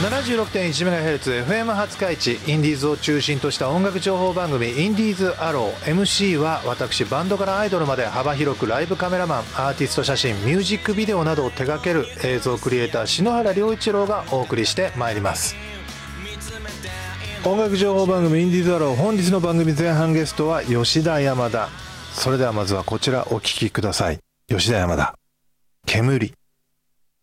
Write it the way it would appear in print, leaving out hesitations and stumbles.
76.1MHz FM 廿日市インディーズを中心とした音楽情報番組インディーズアロー。 MC は私、バンドからアイドルまで幅広くライブカメラマン、アーティスト写真、ミュージックビデオなどを手掛ける映像クリエイター篠原良一郎がお送りしてまいります。音楽情報番組インディーズアロー、本日の番組前半ゲストは吉田山田。それではまずはこちらお聴きください。吉田山田、煙。